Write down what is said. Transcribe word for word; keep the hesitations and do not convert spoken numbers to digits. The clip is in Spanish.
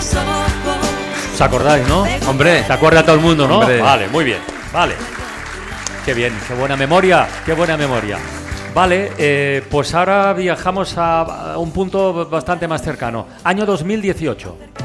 ¿Os acordáis, no? Hombre. ¿Se acuerda todo el mundo, no? Hombre. Vale, muy bien, vale. Qué bien, qué buena memoria, qué buena memoria. Vale, eh, pues ahora viajamos a, a un punto bastante más cercano. Año dos mil dieciocho.